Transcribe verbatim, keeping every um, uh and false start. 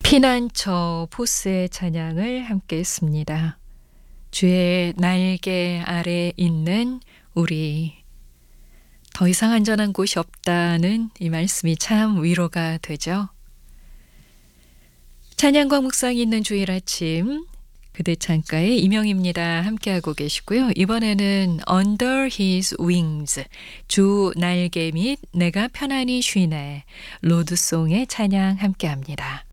피난처 포스의 찬양을 함께 했습니다. 주의 날개 아래 있는 우리, 더 이상 안전한 곳이 없다는 이 말씀이 참 위로가 되죠. 찬양과 묵상이 있는 주일 아침, 그대 창가의 이명입니다. 함께하고 계시고요. 이번에는 Under His Wings, 주 날개 밑 내가 편안히 쉬네, 로드송의 찬양 함께합니다.